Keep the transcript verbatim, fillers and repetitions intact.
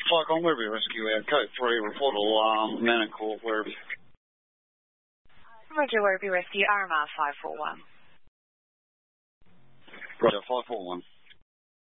Flycon Werribee Rescue, uh, code three, report alarm, Manacor, Werribee. Roger, Werribee Rescue, R M R five four one. Roger, five four one.